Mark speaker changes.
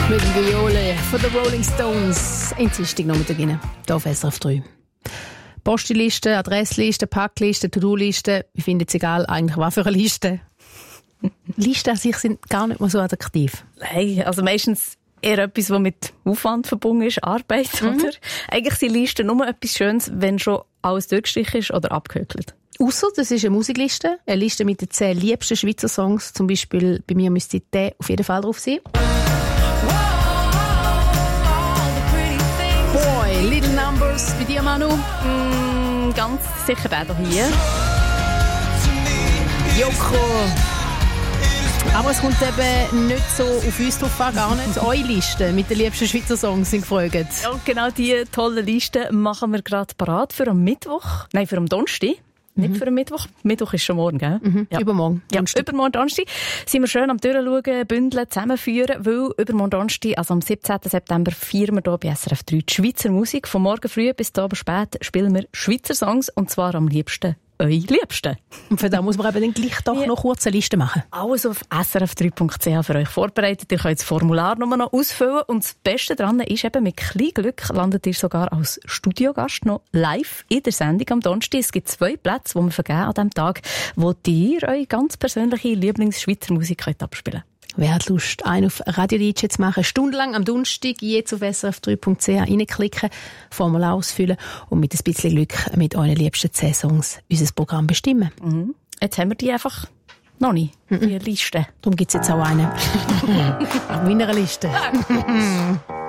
Speaker 1: Mit dem Viole von den Rolling Stones. In Dienstag noch mit beginnen. Hier auf SRF 3. Postliste, Adressliste, Packliste, To-Do-Liste. Ich finde es egal, eigentlich was für eine Liste. Listen an sich sind gar nicht mehr so attraktiv.
Speaker 2: Nein, also meistens eher etwas, das mit Aufwand verbunden ist, Arbeit, oder? Eigentlich sind Listen nur etwas Schönes, wenn schon alles durchgestrichen ist oder abgehökelt.
Speaker 1: Ausser, das ist eine Musikliste. Eine Liste mit den 10 liebsten Schweizer Songs. Zum Beispiel, bei mir müsste der auf jeden Fall drauf sein. Boy, Little Numbers. Bei dir, Manu?
Speaker 2: Ganz sicher der hier.
Speaker 1: Joko. Aber es kommt eben nicht so auf uns drauf an, gar nicht. Eure Liste mit den liebsten Schweizer Songs sind gefragt.
Speaker 2: Ja, genau diese tolle Liste machen wir gerade parat für am Mittwoch. Nein, für am Donnerstag. Nicht für den Mittwoch. Mittwoch ist schon morgen, gell?
Speaker 1: Ja. Übermorgen.
Speaker 2: Ja, übermorgen Donnerstag sind wir schön am Durchschauen, bündeln, zusammenführen, weil übermorgen Donnerstag, also am 17. September, feiern wir hier bei SRF 3 die Schweizer Musik. Von morgen früh bis abend spät spielen wir Schweizer Songs, und zwar am liebsten eure Liebsten.
Speaker 1: Und für das muss man eben dann gleich doch noch kurz eine Liste machen.
Speaker 2: Alles auf srf3.ch für euch vorbereitet. Ihr könnt das Formular nur noch ausfüllen. Und das Beste daran ist eben, mit kleinem Glück landet ihr sogar als Studiogast noch live in der Sendung am Donnerstag. Es gibt 2 Plätze, die wir vergeben an diesem Tag, wo ihr eure ganz persönliche Lieblings-Schweizer Musik könnt abspielen.
Speaker 1: Wer hat Lust, einen auf Radio-DJ zu machen? Stundenlang am Donnerstag, jetzt auf srf3.ch reinklicken, Formular ausfüllen und mit ein bisschen Glück mit euren liebsten 10 Songs unser Programm bestimmen.
Speaker 2: Jetzt haben wir die einfach noch nicht, die Liste.
Speaker 1: Darum gibt es jetzt auch eine. Auf meiner Liste.